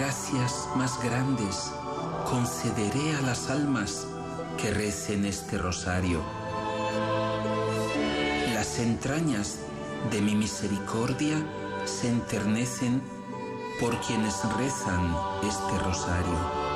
gracias más grandes concederé a las almas que recen este rosario? Las entrañas de mi misericordia se enternecen por quienes rezan este rosario.